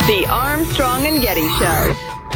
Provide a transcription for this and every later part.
The Armstrong and Getty Show.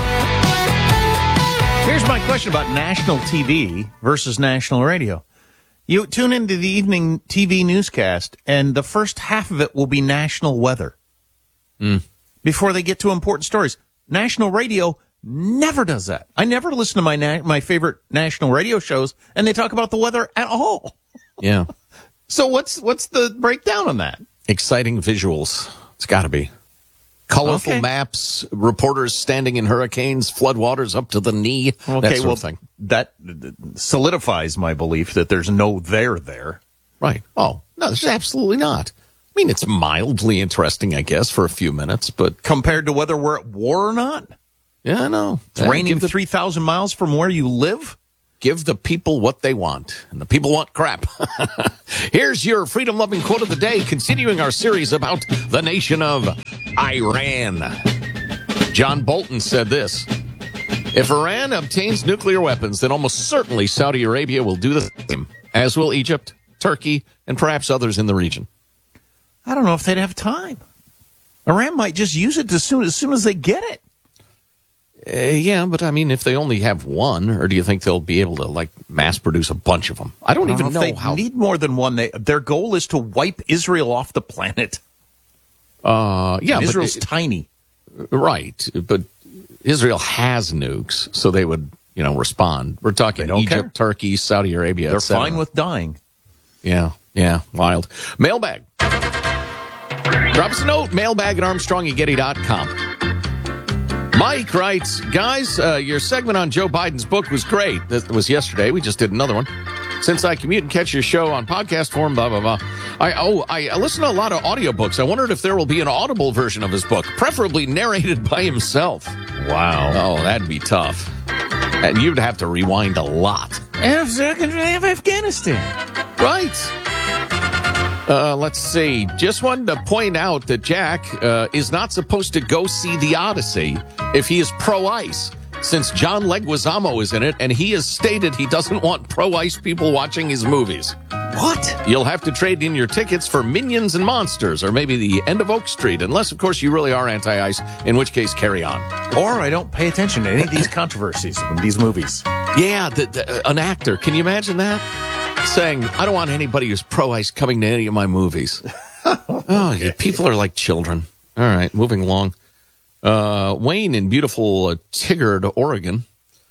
Here's my question about national TV versus national radio. You tune into the evening TV newscast, and the first half of it will be national weather before they get to important stories. National radio never does that. I never listen to my favorite national radio shows, and they talk about the weather at all. Yeah. So what's the breakdown on that? Exciting visuals. It's got to be. Colorful maps, reporters standing in hurricanes, floodwaters up to the knee, that sort of thing. That solidifies my belief that there's no there. Right. Oh, no, there's absolutely not. I mean, it's mildly interesting, I guess, for a few minutes, but... Compared to whether we're at war or not? Yeah, I know. It's raining 3,000 miles from where you live? Give the people what they want, and the people want crap. Here's your freedom-loving quote of the day, continuing our series about the nation of Iran. John Bolton said this: if Iran obtains nuclear weapons, then almost certainly Saudi Arabia will do the same, as will Egypt, Turkey, and perhaps others in the region. I don't know if they'd have time. Iran might just use it as soon as they get it. Yeah, but I mean, if they only have one, or do you think they'll be able to, mass produce a bunch of them? I don't even know how. They need more than one. Their goal is to wipe Israel off the planet. Yeah, Israel's tiny. Right, but Israel has nukes, so they would, respond. We're talking Egypt, Turkey, Saudi Arabia. They're fine with dying. Yeah, wild. Mailbag. Drop us a note, mailbag at ArmstrongandGetty.com. Mike writes, guys, your segment on Joe Biden's book was great. That was yesterday. We just did another one. Since I commute and catch your show on podcast form, blah, blah, blah. I listen to a lot of audiobooks. I wondered if there will be an audible version of his book, preferably narrated by himself. Wow. Oh, that'd be tough. And you'd have to rewind a lot. Afghanistan. Right. Let's see. Just wanted to point out that Jack is not supposed to go see The Odyssey if he is pro-ICE, since John Leguizamo is in it, and he has stated he doesn't want pro-ICE people watching his movies. What? You'll have to trade in your tickets for Minions and Monsters, or maybe The End of Oak Street, unless, of course, you really are anti-ICE, in which case, carry on. Or I don't pay attention to any of these controversies in these movies. Yeah, an actor. Can you imagine that? Saying, I don't want anybody who's pro-ICE coming to any of my movies. Oh, yeah, people are like children. All right, moving along. Wayne in beautiful Tigard, Oregon.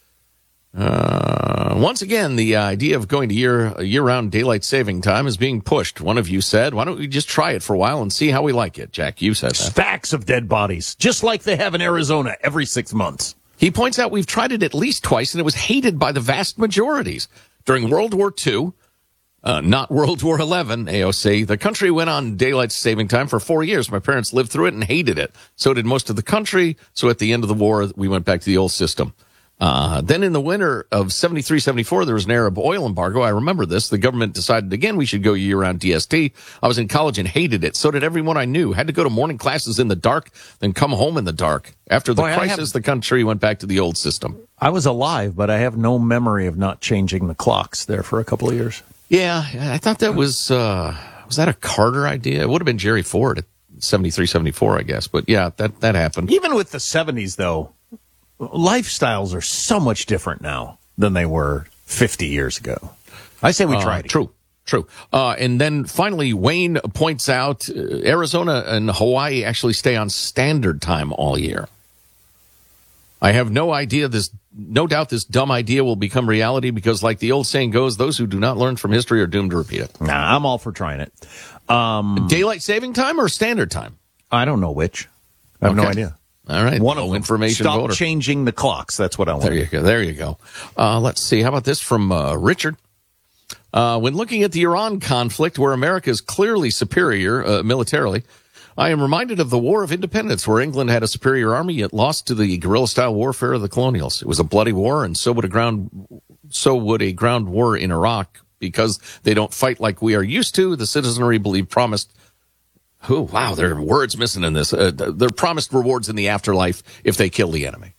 Once again, the idea of going to year-round daylight saving time is being pushed. One of you said, why don't we just try it for a while and see how we like it? Jack, you said that. Stacks of dead bodies, just like they have in Arizona every 6 months. He points out we've tried it at least twice, and it was hated by the vast majorities. During World War II, not World War XI, AOC. The country went on daylight saving time for 4 years. My parents lived through it and hated it. So did most of the country. So at the end of the war, we went back to the old system. Then in the winter of 73, 74, there was an Arab oil embargo. I remember this. The government decided again we should go year-round DST. I was in college and hated it. So did everyone I knew. Had to go to morning classes in the dark, then come home in the dark. After the crisis, the country went back to the old system. I was alive, but I have no memory of not changing the clocks there for a couple of years. Yeah, I thought that was that a Carter idea? It would have been Jerry Ford at 73, 74, I guess. But yeah, that happened. Even with the 70s, though, lifestyles are so much different now than they were 50 years ago. I say we try it. True. And then finally, Wayne points out Arizona and Hawaii actually stay on standard time all year. I have no doubt this dumb idea will become reality because, like the old saying goes, those who do not learn from history are doomed to repeat it. Nah, I'm all for trying it. Daylight saving time or standard time? I don't know which. I have no idea. All right. One of them. Information Stop voter. Changing the clocks. That's what I want. There you go. Let's see. How about this from Richard? When looking at the Iran conflict, where America is clearly superior militarily, I am reminded of the War of Independence, where England had a superior army yet lost to the guerrilla-style warfare of the colonials. It was a bloody war, and so would a ground war in Iraq, because they don't fight like we are used to. The citizenry promised. Oh, wow, there are words missing in this. They're promised rewards in the afterlife if they kill the enemy.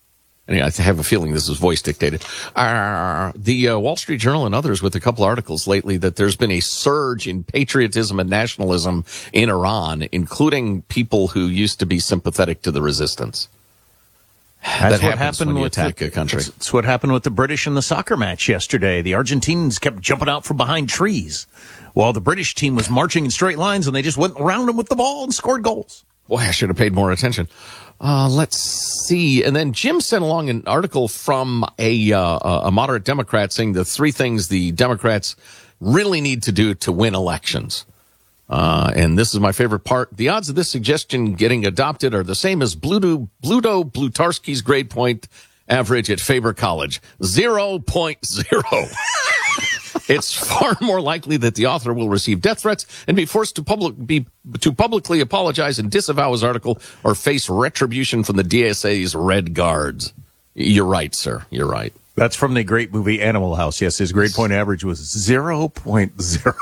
And I have a feeling this is voice dictated. The Wall Street Journal and others with a couple articles lately that there's been a surge in patriotism and nationalism in Iran, including people who used to be sympathetic to the resistance. That's what happened when you with attack a country. That's what happened with the British in the soccer match yesterday. The Argentinians kept jumping out from behind trees while the British team was marching in straight lines, and they just went around them with the ball and scored goals. Boy, I should have paid more attention. Let's see. And then Jim sent along an article from a moderate Democrat saying the three things the Democrats really need to do to win elections. And this is my favorite part. The odds of this suggestion getting adopted are the same as Bluto Blutarski's grade point average at Faber College, 0.0. It's far more likely that the author will receive death threats and be forced to publicly apologize and disavow his article or face retribution from the DSA's Red Guards. You're right, sir. You're right. That's from the great movie Animal House. Yes, his grade point average was 0.0.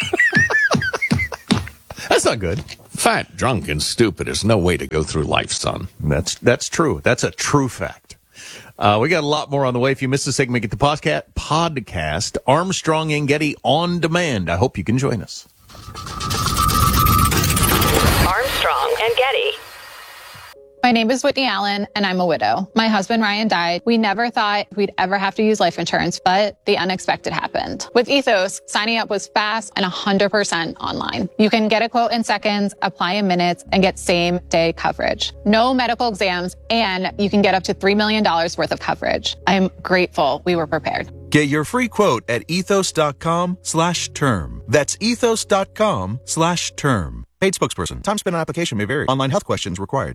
That's not good. Fat, drunk, and stupid is no way to go through life, son. That's true. That's a true fact. We got a lot more on the way. If you missed the segment, get the podcast, Armstrong and Getty on demand. I hope you can join us. Armstrong and Getty. My name is Whitney Allen, and I'm a widow. My husband, Ryan, died. We never thought we'd ever have to use life insurance, but the unexpected happened. With Ethos, signing up was fast and 100% online. You can get a quote in seconds, apply in minutes, and get same-day coverage. No medical exams, and you can get up to $3 million worth of coverage. I'm grateful we were prepared. Get your free quote at ethos.com/term. That's ethos.com/term. Paid spokesperson. Time spent on application may vary. Online health questions required.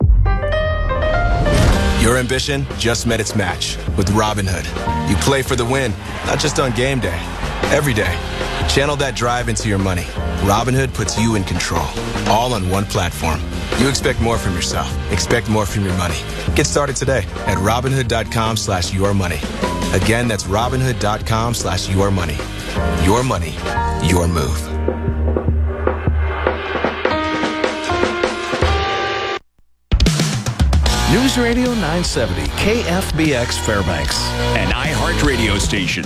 Your ambition just met its match with Robinhood. You play for the win, not just on game day, every day. Channel that drive into your money. Robinhood puts you in control, all on one platform. You expect more from yourself. Expect more from your money. Get started today at Robinhood.com/yourmoney. Again, that's Robinhood.com/yourmoney. Your money, your move. News Radio 970, KFBX Fairbanks, an iHeartRadio station.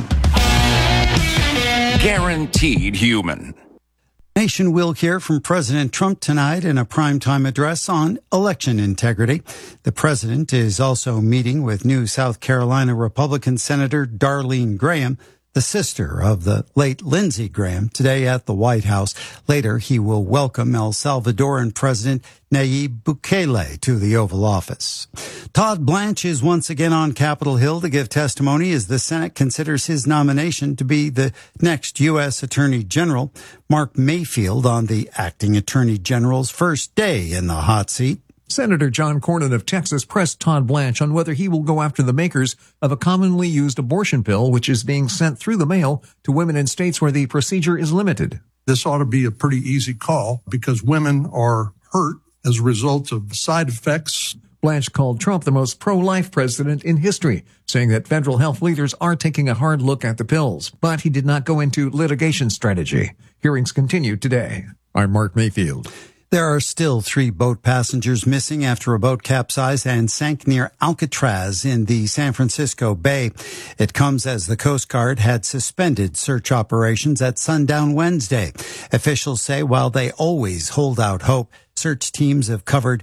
Guaranteed human. Nation will hear from President Trump tonight in a primetime address on election integrity. The president is also meeting with new South Carolina Republican Senator Darlene Graham, the sister of the late Lindsey Graham, today at the White House. Later, he will welcome El Salvadoran President Nayib Bukele to the Oval Office. Todd Blanche is once again on Capitol Hill to give testimony as the Senate considers his nomination to be the next U.S. Attorney General. Mark Mayfield on the acting Attorney General's first day in the hot seat. Senator John Cornyn of Texas pressed Todd Blanche on whether he will go after the makers of a commonly used abortion pill, which is being sent through the mail to women in states where the procedure is limited. This ought to be a pretty easy call because women are hurt as a result of side effects. Blanche called Trump the most pro-life president in history, saying that federal health leaders are taking a hard look at the pills. But he did not go into litigation strategy. Hearings continue today. I'm Mark Mayfield. There are still 3 boat passengers missing after a boat capsized and sank near Alcatraz in the San Francisco Bay. It comes as the Coast Guard had suspended search operations at sundown Wednesday. Officials say while they always hold out hope, search teams have covered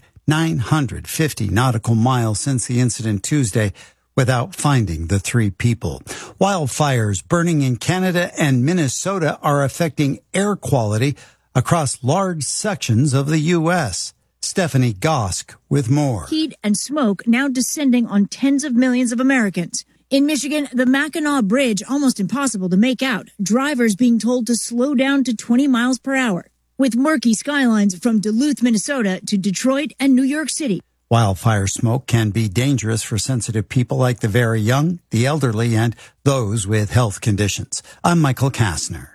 950 nautical miles since the incident Tuesday without finding the 3 people. Wildfires burning in Canada and Minnesota are affecting air quality across large sections of the U.S. Stephanie Gosk with more. Heat and smoke now descending on tens of millions of Americans. In Michigan, the Mackinac Bridge almost impossible to make out. Drivers being told to slow down to 20 miles per hour. With murky skylines from Duluth, Minnesota to Detroit and New York City. Wildfire smoke can be dangerous for sensitive people like the very young, the elderly, and those with health conditions. I'm Michael Kastner.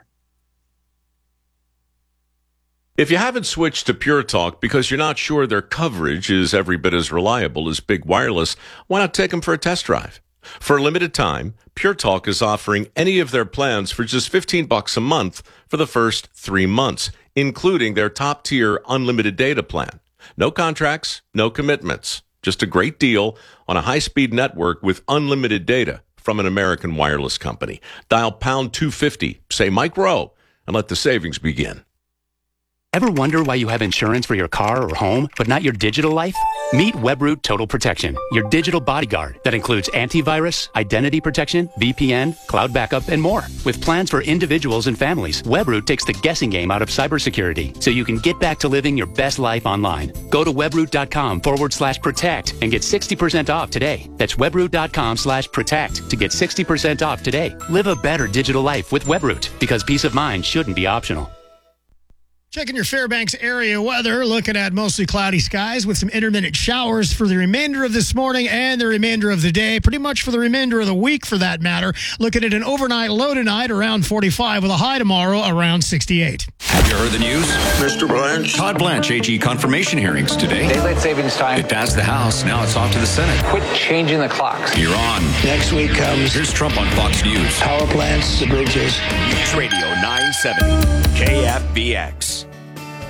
If you haven't switched to Pure Talk because you're not sure their coverage is every bit as reliable as Big Wireless, why not take them for a test drive? For a limited time, Pure Talk is offering any of their plans for just $15 a month for the first 3 months, including their top-tier unlimited data plan. No contracts, no commitments. Just a great deal on a high-speed network with unlimited data from an American wireless company. Dial pound 250, say Mike Rowe, and let the savings begin. Ever wonder why you have insurance for your car or home, but not your digital life? Meet Webroot Total Protection, your digital bodyguard that includes antivirus, identity protection, VPN, cloud backup, and more. With plans for individuals and families, Webroot takes the guessing game out of cybersecurity so you can get back to living your best life online. Go to webroot.com/protect and get 60% off today. That's webroot.com/protect to get 60% off today. Live a better digital life with Webroot, because peace of mind shouldn't be optional. Checking your Fairbanks area weather, looking at mostly cloudy skies with some intermittent showers for the remainder of this morning and the remainder of the day, pretty much for the remainder of the week for that matter. Looking at an overnight low tonight around 45 with a high tomorrow around 68. Have you heard the news? Mr. Blanche. Todd Blanche, AG confirmation hearings today. Daylight savings time. It passed the House. Now it's off to the Senate. Quit changing the clocks. You're on. Next week comes. Here's Trump on Fox News. Power plants, the bridges. News Radio 970. KFBX.